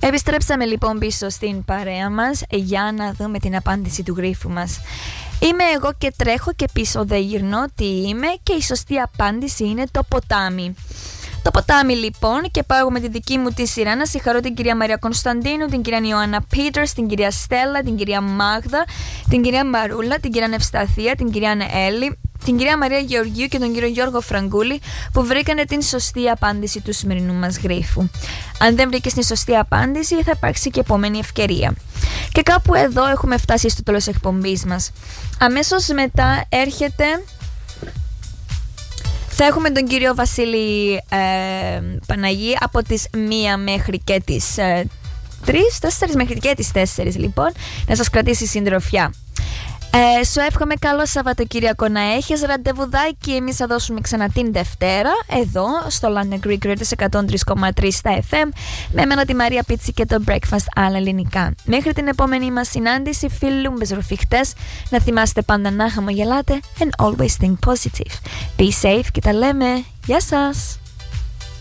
Επιστρέψαμε λοιπόν πίσω στην παρέα μας για να δούμε την απάντηση του γρίφου μας. Είμαι εγώ και τρέχω και πίσω δεν γυρνώ, τι είμαι, και η σωστή απάντηση είναι το ποτάμι. Το ποτάμι λοιπόν, και πάω με τη δική μου τη σειρά να συγχαρώ την κυρία Μαρία Κωνσταντίνου, την κυρία Ιωάννα Πίτερς, την κυρία Στέλλα, την κυρία Μάγδα, την κυρία Μαρούλα, την κυρία Νευσταθία, την κυρία Νεέλη, την κυρία Μαρία Γεωργίου και τον κύριο Γιώργο Φραγκούλη που βρήκανε την σωστή απάντηση του σημερινού μας γρίφου. Αν δεν βρήκες την σωστή απάντηση θα υπάρξει και επόμενη ευκαιρία. Και κάπου εδώ έχουμε φτάσει στο τέλος της εκπομπής μας. Αμέσως μετά έρχεται... Θα έχουμε τον κύριο Βασίλη Παναγή από τις 1 μέχρι και τις 4 μέχρι και τις 4 λοιπόν, να σας κρατήσει συντροφιά. Σου εύχομαι καλό Σαββατοκύριακο να έχεις, ραντεβουδάκι. Εμείς θα δώσουμε ξανά την Δευτέρα εδώ στο London Greek Radio 103,3 στα FM με εμένα τη Μαρία Πίτσι και το Breakfast άλλα ελληνικά. Μέχρι την επόμενη μας συνάντηση, φίλουμπες ρουφιχτές, να θυμάστε πάντα να χαμογελάτε and always think positive. Be safe και τα λέμε. Γεια σας!